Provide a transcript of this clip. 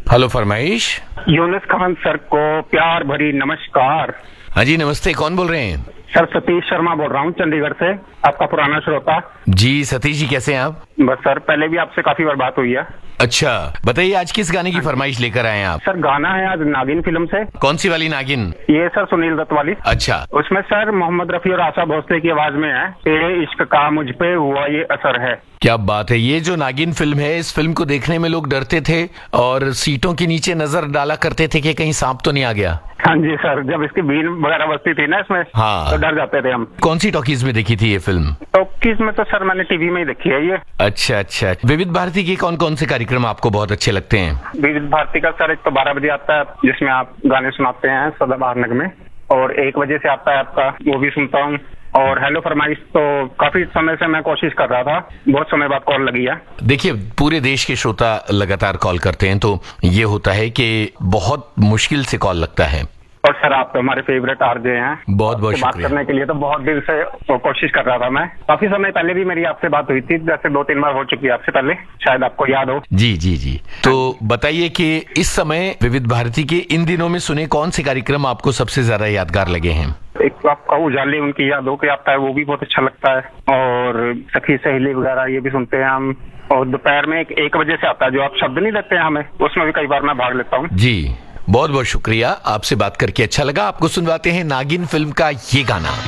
Hello फरमाइश। Yunus Khan sir को प्यार भरी नमस्कार। हाँ जी नमस्ते, कौन बोल रहे हैं? सर सतीश शर्मा बोल रहा हूँ चंडीगढ़ से, आपका पुराना श्रोता। जी सतीश जी, कैसे हैं आप? बस सर, पहले भी आपसे काफी बार बात हुई है। अच्छा बताइए, आज किस गाने की फरमाइश लेकर आए हैं आप? सर गाना है आज नागिन फिल्म से। कौन सी वाली नागिन? ये सर सुनील दत्त वाली। अच्छा। उसमें सर मोहम्मद रफी और आशा भोसले की आवाज में है, तेरे इश्क का मुझ पे हुआ ये असर है। क्या बात है। ये जो नागिन फिल्म है, इस फिल्म को देखने में लोग डरते थे और सीटों के नीचे नजर डाला करते थे कि कहीं सांप तो नहीं आ गया। हाँ जी सर, जब इसकी बीन वगैरह बजती थी ना इसमें, हाँ, तो डर जाते थे हम। कौन सी टॉकीज में देखी थी ये फिल्म? टॉकीज में तो सर मैंने टीवी में ही देखी है ये। अच्छा अच्छा। विविध भारती के कौन कौन से कार्यक्रम आपको बहुत अच्छे लगते हैं? विविध भारती का सर एक तो 12 बजे आता है जिसमें आप गाने सुनाते हैं सदाबहार नगमे, और 1 बजे से आता है आपका, वो भी सुनता हूँ। और हेलो फरमाइश तो काफी समय से मैं कोशिश कर रहा था, बहुत समय बाद कॉल लगी है। देखिए, पूरे देश के श्रोता लगातार कॉल करते हैं, तो ये होता है कि बहुत मुश्किल से कॉल लगता है। और सर आप तो हमारे फेवरेट आरजे हैं, बहुत बहुत बात शुक्रिया। करने के लिए तो बहुत दिन से कोशिश कर रहा था मैं। काफी समय पहले भी मेरी आपसे बात हुई थी, जैसे 2-3 बार हो चुकी है आपसे पहले, शायद आपको याद हो। जी जी जी। तो बताइए कि इस समय विविध भारती के इन दिनों में सुने कौन से कार्यक्रम आपको सबसे ज्यादा यादगार लगे हैं? एक तो आपका उजाले उनकी यादों के आता है, वो भी बहुत अच्छा लगता है। और सखी सहेली वगैरह ये भी सुनते हैं हम। और दोपहर में 1 बजे से आता है जो आप शब्द नहीं देते हैं हमें, उसमें भी कई बार मैं भाग लेता हूँ। जी बहुत बहुत शुक्रिया, आपसे बात करके अच्छा लगा। आपको सुनवाते हैं नागिन फिल्म का ये गाना।